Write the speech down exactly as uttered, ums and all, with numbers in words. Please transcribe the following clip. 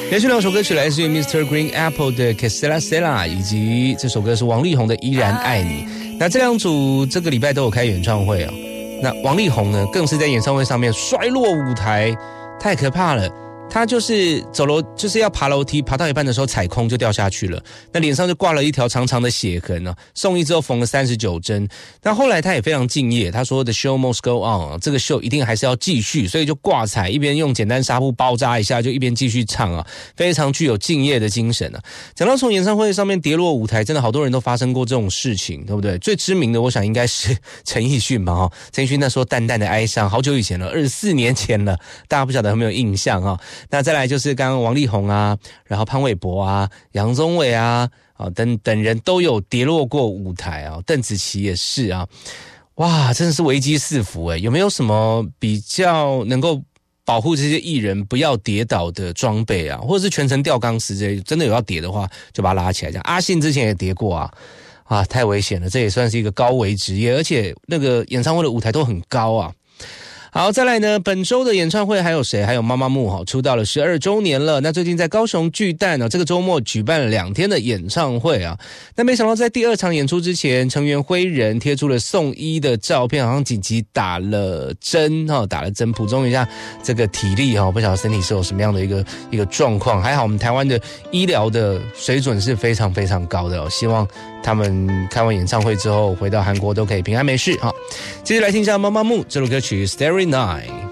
连续两首歌曲来自于 Mister Green Apple 的 Que Sera Sera， 以及这首歌是王力宏的依然爱你。那这两组这个礼拜都有开演唱会哦。那王力宏呢，更是在演唱会上面摔落舞台，太可怕了。他就是走楼，就是要爬楼梯，爬到一半的时候踩空就掉下去了，那脸上就挂了一条长长的血痕啊，送医之后缝了三十九针。那后来他也非常敬业，他说 The show must go on， 这个秀一定还是要继续，所以就挂彩，一边用简单纱布包扎一下，就一边继续唱啊，非常具有敬业的精神啊。讲到从演唱会上面跌落舞台，真的好多人都发生过这种事情，对不对？最知名的我想应该是陈奕迅吧，哈，陈奕迅那时候淡淡的哀伤，好久以前了，二十四年前了，大家不晓得有没有印象啊？那再来就是刚刚王力宏啊，然后潘玮柏啊、杨宗纬啊，啊等等人都有跌落过舞台啊，邓紫棋也是啊，哇，真的是危机四伏诶，有没有什么比较能够保护这些艺人不要跌倒的装备啊，或者是全程吊钢丝之类，真的有要跌的话就把它拉起来。这样阿信之前也跌过啊，啊，太危险了，这也算是一个高危职业，而且那个演唱会的舞台都很高啊。好，再来呢，本周的演唱会还有谁？还有妈妈木哈，出道了十二周年了。那最近在高雄巨蛋呢、啊，这个周末举办了两天的演唱会啊。那没想到在第二场演出之前，成员辉人贴出了送医的照片，好像紧急打了针哈，打了针补充一下这个体力哈，不晓得身体是有什么样的一个一个状况。还好我们台湾的医疗的水准是非常非常高的哦，希望他们开完演唱会之后回到韩国都可以平安没事哈。接着来听一下妈妈木这首歌曲《Starry Night》。